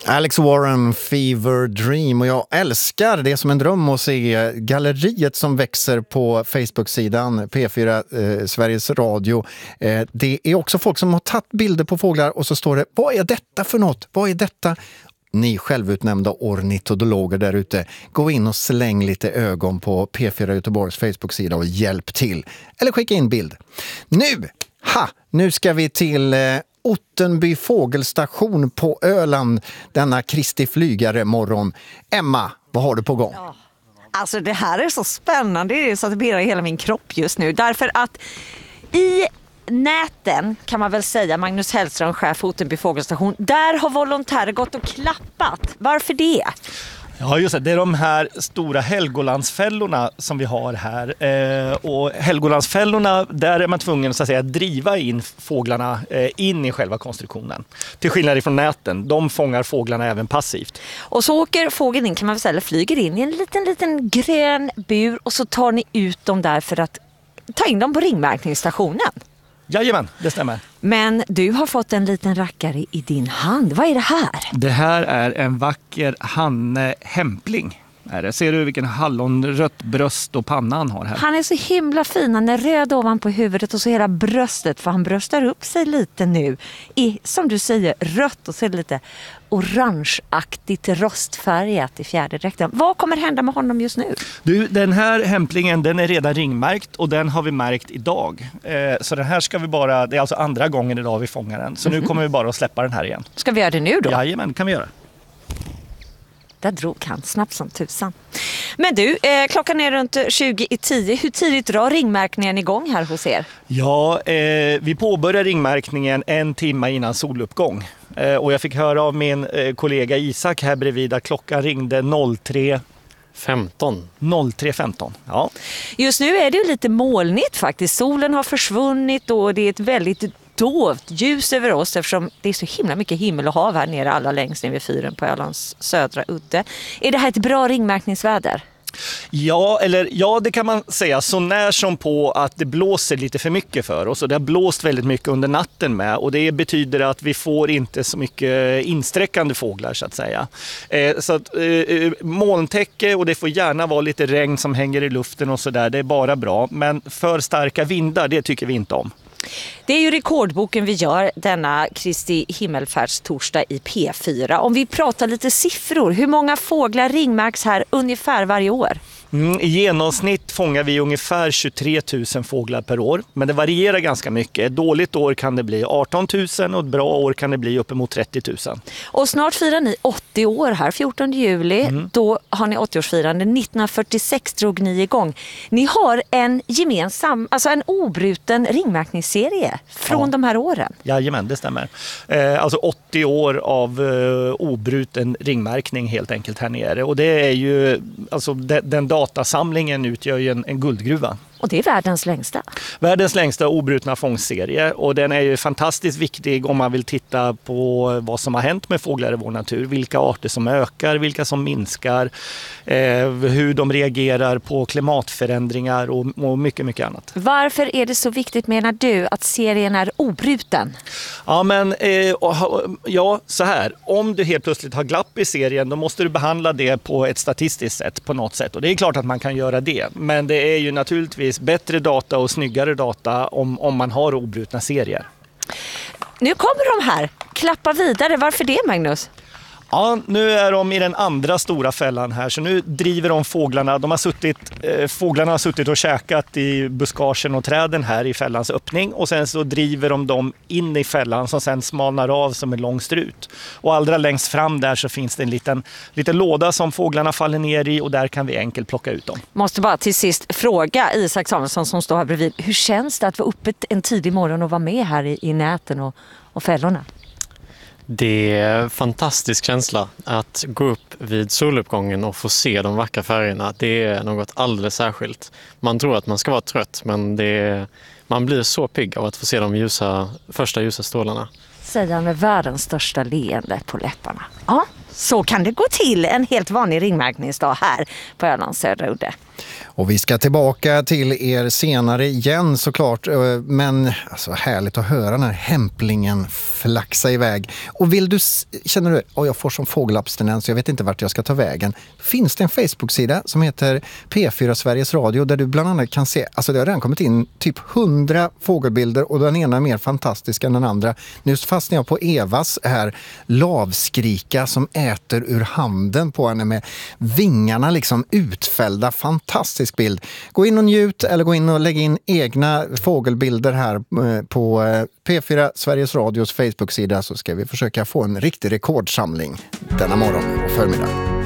Alex Warren, Fever Dream, och jag älskar det som en dröm att se galleriet som växer på Facebook-sidan P4 Sveriges Radio. Det är också folk som har tagit bilder på fåglar och så står det, vad är detta för något? Vad är detta? Ni självutnämnda ornitologer där ute, gå in och släng lite ögon på P4 Göteborgs Facebook-sida och hjälp till. Eller skicka in bild. Nu ska vi till Ottenby fågelstation på Öland denna Kristi flygare morgon. Emma, vad har du på gång? Ja. Alltså det här är så spännande, det är så att det birrar i hela min kropp just nu. Därför att i näten kan man väl säga, Magnus Hellström, chef för Ottenby fågelstation, där har volontärer gått och klappat. Varför det? Ja just det är de här stora Helgolandsfällorna som vi har här. Och Helgolandsfällorna, där är man tvungen så att säga driva in fåglarna in i själva konstruktionen. Till skillnad från näten, de fångar fåglarna även passivt. Och så åker fågeln in, kan man väl säga, eller flyger in i en liten grön bur och så tar ni ut dem där för att ta in dem på ringmärkningsstationen. Jajamän, det stämmer. Men du har fått en liten rackare i din hand. Vad är det här? Det här är en vacker hannehämpling. Ser du vilken hallonrött bröst och panna han har här? Han är så himla fin. Han är röd ovanpå huvudet och så hela bröstet. För han bröstar upp sig lite nu. Som du säger, rött och så är det lite orangeaktigt rostfärgat i fjäderdräkten. Vad kommer hända med honom just nu? Du, den här hämplingen, den är redan ringmärkt och den har vi märkt idag. Så den här ska vi bara, det är alltså andra gången idag vi fångar den. Så nu kommer vi bara att släppa den här igen. Ska vi göra det nu då? Jajamän, kan vi göra. Där drog han snabbt som tusan. Men du, klockan är runt 20:10. Hur tidigt drar ringmärkningen igång här hos er? Ja, vi påbörjar ringmärkningen 1 timme innan soluppgång. Och jag fick höra av min kollega Isak här bredvid att klockan ringde 03:15. Ja. Just nu är det ju lite molnigt faktiskt. Solen har försvunnit och det är ett väldigt dovt ljus över oss eftersom det är så himla mycket himmel och hav här nere allra längst ner vid fyren på Ölands södra udde. Är det här ett bra ringmärkningsväder? Ja, det kan man säga. Så när som på att det blåser lite för mycket för oss. Och det har blåst väldigt mycket under natten med. Och det betyder att vi får inte så mycket insträckande fåglar så att säga. Så att molntäcke, och det får gärna vara lite regn som hänger i luften och sådär. Det är bara bra. Men för starka vindar, det tycker vi inte om. Det är ju rekordboken vi gör denna Kristi himmelfärdstorsdag i P4. Om vi pratar lite siffror, hur många fåglar ringmärks här ungefär varje år? I genomsnitt fångar vi ungefär 23 000 fåglar per år. Men det varierar ganska mycket. Ett dåligt år kan det bli 18 000 och ett bra år kan det bli uppemot 30 000. Och snart firar ni 80 år här, 14 juli. Då har ni 80-årsfirande. 1946 drog ni igång. Ni har en gemensam, alltså en obruten ringmärkningsserie från de här åren. Jajamän, det stämmer. Alltså 80 år av obruten ringmärkning helt enkelt här nere. Och det är ju, alltså den datasamlingen utgör ju en guldgruva. Och det är världens längsta. Världens längsta obrutna fångstserie, och den är ju fantastiskt viktig om man vill titta på vad som har hänt med fåglar i vår natur. Vilka arter som ökar, vilka som minskar, hur de reagerar på klimatförändringar och mycket, mycket annat. Varför är det så viktigt, menar du, att serien är obruten? Ja, men så här. Om du helt plötsligt har glapp i serien, då måste du behandla det på ett statistiskt sätt på något sätt. Och det är klart att man kan göra det. Men det är ju naturligtvis bättre data och snyggare data om man har obrutna serier. Nu kommer de här. Klappa vidare. Varför det, Magnus? Ja, nu är de i den andra stora fällan här, så nu driver de fåglarna. Fåglarna har suttit och käkat i buskagen och träden här i fällans öppning, och sen så driver de dem in i fällan som sen smalnar av som en lång strut. Och allra längst fram där så finns det en liten låda som fåglarna faller ner i, och där kan vi enkelt plocka ut dem. Måste bara till sist fråga Isak Samuelsson som står här bredvid. Hur känns det att vara uppe en tidig morgon och vara med här i näten och fällorna? Det är en fantastisk känsla att gå upp vid soluppgången och få se de vackra färgerna. Det är något alldeles särskilt. Man tror att man ska vara trött, men man blir så pigg av att få se de första ljusa strålarna. Säger han med världens största leende på läpparna. Ja, så kan det gå till en helt vanlig ringmärkningsdag här på Ölands södra udde. Och vi ska tillbaka till er senare igen såklart, men alltså härligt att höra den här hämplingen flaxa iväg. Och vill du, känner du, jag får som fågelabstinens, jag vet inte vart jag ska ta vägen. Finns det en Facebook-sida som heter P4 Sveriges Radio där du bland annat kan se, alltså det har redan kommit in typ 100 fågelbilder och den ena är mer fantastisk än den andra. Nu fastnar jag på Evas här lavskrika som äter ur handen på henne med vingarna liksom utfällda, fantastisk bild. Gå in och njut eller gå in och lägg in egna fågelbilder här på P4 Sveriges Radios Facebook-sida så ska vi försöka få en riktig rekordsamling denna morgon och förmiddag.